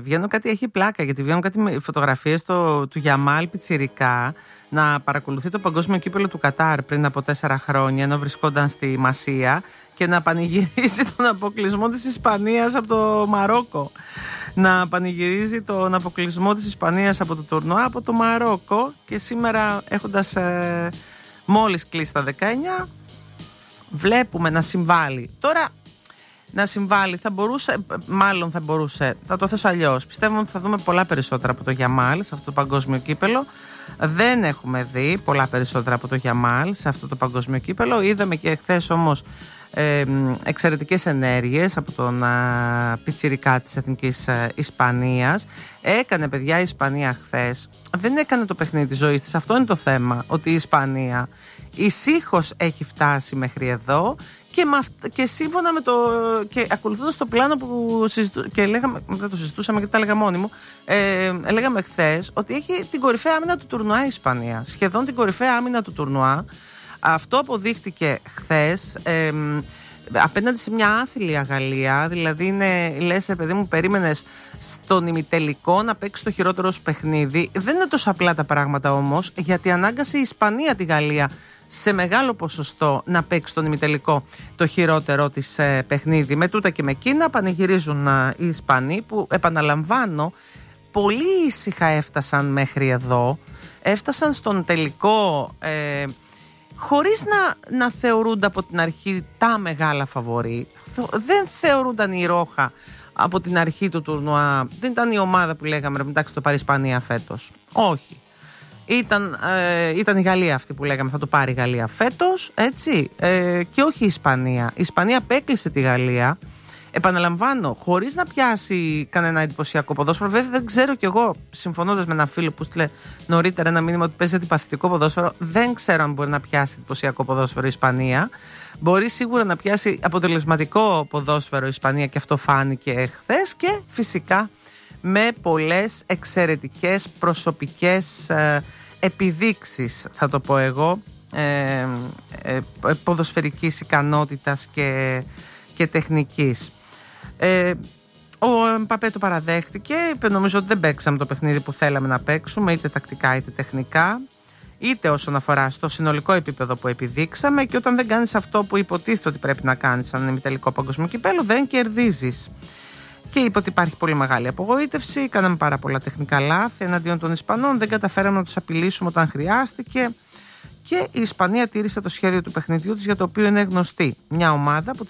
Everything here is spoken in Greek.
βγαίνουν κάτι, έχει πλάκα, γιατί βγαίνουν κάτι φωτογραφίες του Γιαμάλ πιτσιρικά να παρακολουθεί το παγκόσμιο κύπελλο του Κατάρ πριν από 4 χρόνια, ενώ βρισκόταν στη Μασία, και να πανηγυρίζει τον αποκλεισμό της Ισπανίας από το Μαρόκο. Να πανηγυρίζει τον αποκλεισμό της Ισπανίας από το τουρνουά από το Μαρόκο, και σήμερα έχοντας μόλις κλείσει τα 19 βλέπουμε να συμβάλλει. Τώρα να συμβάλλει θα μπορούσε, θα το θέσω αλλιώς. Πιστεύω ότι θα δούμε πολλά περισσότερα από το Γιαμάλ σε αυτό το παγκόσμιο κύπελλο. Δεν έχουμε δει πολλά περισσότερα από το Γιαμάλ σε αυτό το παγκόσμιο κύπελλο. Είδαμε και χθες όμως εξαιρετικές ενέργειες από τον πιτσιρικά της Εθνικής Ισπανίας. Έκανε, παιδιά, η Ισπανία χθες. Δεν έκανε το παιχνίδι της ζωής της. Αυτό είναι το θέμα, ότι η Ισπανία ησύχως έχει φτάσει μέχρι εδώ, και σύμφωνα με και ακολουθώντας το πλάνο που δεν το συζητούσαμε και τα έλεγα μόνοι μου, λέγαμε χθες ότι έχει την κορυφαία άμυνα του τουρνουά η Ισπανία. Σχεδόν την κορυφαία άμυνα του τουρνουά. Αυτό αποδείχτηκε χθες απέναντι σε μια άθλια Γαλλία. Δηλαδή λες, παιδί μου, περίμενες στον ημιτελικό να παίξει το χειρότερο σου παιχνίδι. Δεν είναι τόσο απλά τα πράγματα όμως, γιατί ανάγκασε η Ισπανία τη Γαλλία σε μεγάλο ποσοστό να παίξει στον ημιτελικό το χειρότερο της παιχνίδι. Με τούτα και με εκείνα πανηγυρίζουν οι Ισπανοί, που, επαναλαμβάνω, πολύ ήσυχα έφτασαν μέχρι εδώ. Έφτασαν στον τελικό χωρίς να θεωρούνται από την αρχή τα μεγάλα φαβορί. Δεν θεωρούνταν η Ρόχα από την αρχή του τουρνουά. Δεν ήταν η ομάδα που λέγαμε, εντάξει, το πάρει Ισπανία φέτος. Όχι. Ήταν η Γαλλία αυτή που λέγαμε θα το πάρει η Γαλλία φέτος, έτσι, και όχι η Ισπανία. Η Ισπανία απέκλεισε τη Γαλλία, επαναλαμβάνω, χωρίς να πιάσει κανένα εντυπωσιακό ποδόσφαιρο. Βέβαια δεν ξέρω κι εγώ, συμφωνώντας με έναν φίλο που στείλε νωρίτερα ένα μήνυμα ότι παίζει αντιπαθητικό ποδόσφαιρο, δεν ξέρω αν μπορεί να πιάσει εντυπωσιακό ποδόσφαιρο η Ισπανία. Μπορεί σίγουρα να πιάσει αποτελεσματικό ποδόσφαιρο η Ισπανία, και αυτό φάνηκε χθες, και φυσικά με πολλές εξαιρετικές προσωπικές επιδείξεις, θα το πω εγώ, ποδοσφαιρικής ικανότητας και τεχνικής. Ο Μπαπέ το παραδέχτηκε, είπε, νομίζω ότι δεν παίξαμε το παιχνίδι που θέλαμε να παίξουμε, είτε τακτικά είτε τεχνικά, είτε όσον αφορά στο συνολικό επίπεδο που επιδείξαμε, και όταν δεν κάνεις αυτό που υποτίθεται ότι πρέπει να κάνεις σαν ημιτελικό παγκοσμίου κυπέλλου, δεν κερδίζεις. Και είπε ότι υπάρχει πολύ μεγάλη απογοήτευση. Κάναμε πάρα πολλά τεχνικά λάθη εναντίον των Ισπανών. Δεν καταφέραμε να τους απειλήσουμε όταν χρειάστηκε. Και η Ισπανία τήρησε το σχέδιο του παιχνιδιού της, για το οποίο είναι γνωστή. Μια ομάδα που